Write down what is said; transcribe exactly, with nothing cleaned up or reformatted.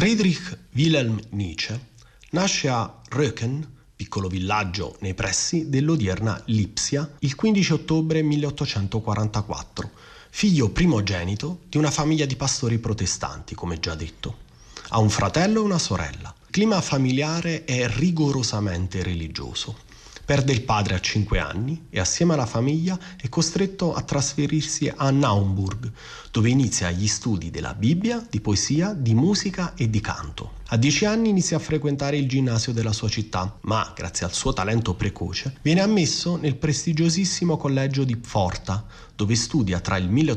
Friedrich Wilhelm Nietzsche nasce a Röcken, piccolo villaggio nei pressi dell'odierna Lipsia, il quindici ottobre milleottocentoquarantaquattro, figlio primogenito di una famiglia di pastori protestanti, come già detto. Ha un fratello e una sorella. Il clima familiare è rigorosamente religioso. Perde il padre a cinque anni e assieme alla famiglia è costretto a trasferirsi a Naumburg, dove inizia gli studi della Bibbia, di poesia, di musica e di canto. A dieci anni inizia a frequentare il ginnasio della sua città, ma, grazie al suo talento precoce, viene ammesso nel prestigiosissimo collegio di Pforta, dove studia tra il